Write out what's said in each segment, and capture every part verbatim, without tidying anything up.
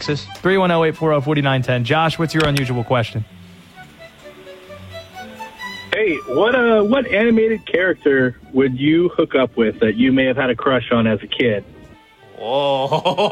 Texas. three one zero, eight four zero, four nine one zero. Josh, what's your unusual question? Hey, what uh, what animated character would you hook up with that you may have had a crush on as a kid? Whoa.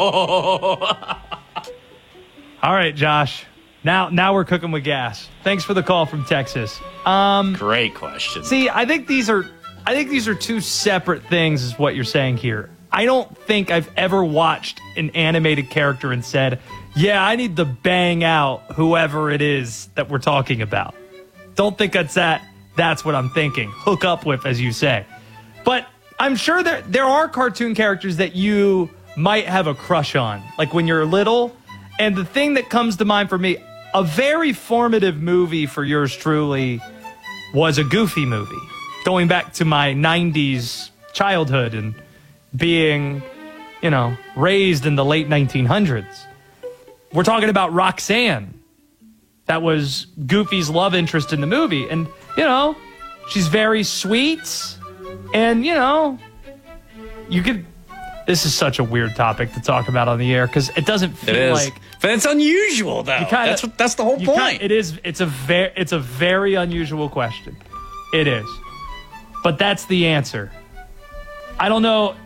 All right, Josh. Now now we're cooking with gas. Thanks for the call from Texas. Um, Great question. See, I think these are I think these are two separate things is what you're saying here. I don't think I've ever watched an animated character and said, yeah, I need to bang out whoever it is that we're talking about. Don't think that's that. That's what I'm thinking. Hook up with, as you say. But I'm sure there, there are cartoon characters that you might have a crush on, like when you're little. And the thing that comes to mind for me, a very formative movie for yours truly was a Goofy movie. Going back to my nineties childhood and being, you know, raised in the late nineteen hundreds. We're talking about Roxanne. That was Goofy's love interest in the movie. And, you know, she's very sweet. And, you know, you could... This is such a weird topic to talk about on the air because it doesn't feel it is. like... But it's unusual, though. Kinda, that's what, that's the whole point. Kinda, it is. It's a very, it's a very unusual question. It is. But that's the answer. I don't know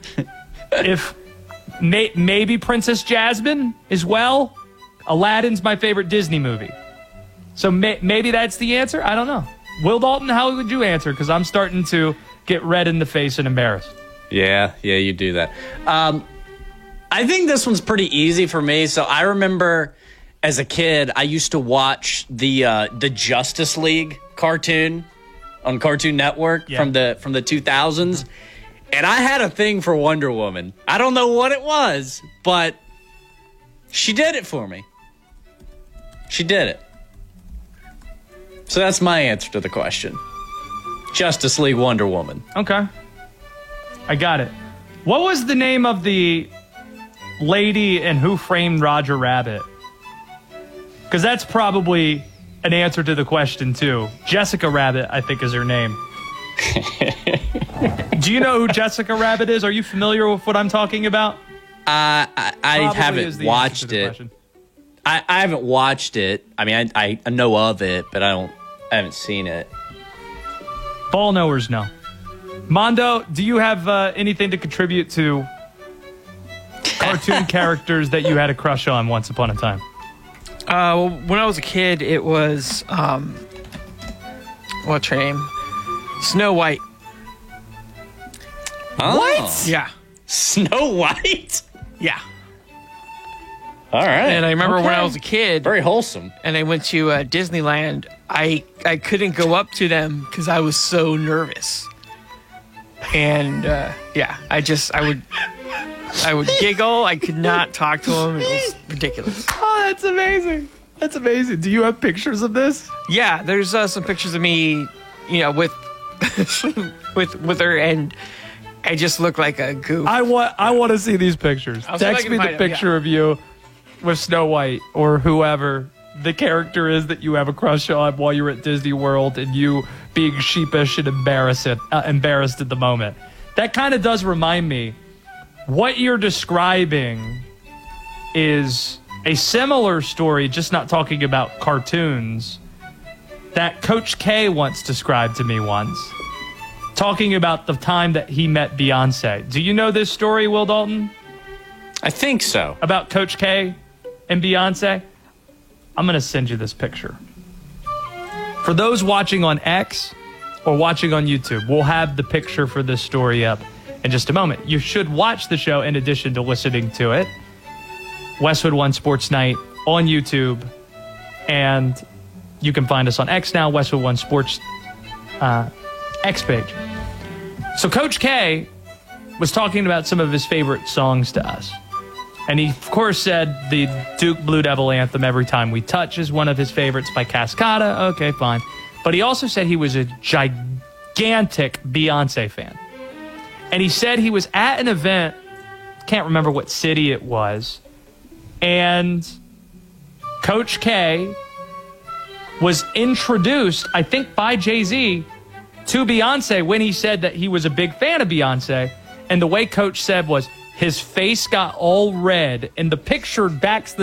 if may, maybe Princess Jasmine as well. Aladdin's my favorite Disney movie. So may, maybe that's the answer. I don't know. Will Dalton, how would you answer? Because I'm starting to get red in the face and embarrassed. Yeah, yeah, you do that. Um, I think this one's pretty easy for me. So I remember as a kid, I used to watch the uh, the Justice League cartoon on Cartoon Network yeah. from the from the two thousands. And I had a thing for Wonder Woman. I don't know what it was, but she did it for me. She did it. So that's my answer to the question. Justice League Wonder Woman. Okay. I got it. What was the name of the lady in Who Framed Roger Rabbit? Because that's probably an answer to the question, too. Jessica Rabbit, I think, is her name. Do you know who Jessica Rabbit is? Are you familiar with what I'm talking about? Uh, I, I haven't watched it. I, I haven't watched it. I mean, I, I know of it, but I don't. I haven't seen it. Ball knowers know. Mondo, do you have uh, anything to contribute to cartoon characters that you had a crush on once upon a time? Uh, well, when I was a kid, it was um, what's her name? Snow White. Oh. What? Yeah. Snow White? Yeah. All right. And I remember okay. when I was a kid. Very wholesome. And I went to uh, Disneyland. I, I couldn't go up to them because I was so nervous. And, uh, yeah, I just, I would, I would giggle. I could not talk to them. It was ridiculous. Oh, that's amazing. That's amazing. Do you have pictures of this? Yeah, there's uh, some pictures of me, you know, with, with, with her, and I just look like a goof. I want, I want to see these pictures. Text me the picture yeah. of you with Snow White or whoever the character is that you have a crush on while you're at Disney World and you being sheepish and embarrassed, uh, embarrassed at the moment. That kind of does remind me, what you're describing is a similar story, just not talking about cartoons, that Coach K once described to me once, talking about the time that he met Beyonce. Do you know this story, Will Dalton? I think so. About Coach K and Beyonce? I'm going to send you this picture. For those watching on X or watching on YouTube, we'll have the picture for this story up in just a moment. You should watch the show in addition to listening to it. Westwood One Sports Night on YouTube. And you can find us on X now, Westwood One Sports uh, X page. So Coach K was talking about some of his favorite songs to us. And he, of course, said the Duke Blue Devil anthem, Every Time We Touch, is one of his favorites by Cascada. Okay, fine. But he also said he was a gigantic Beyonce fan. And he said he was at an event, can't remember what city it was, and Coach K was introduced, I think by Jay-Z, to Beyonce when he said that he was a big fan of Beyonce. And the way Coach said was, his face got all red, and the picture backs the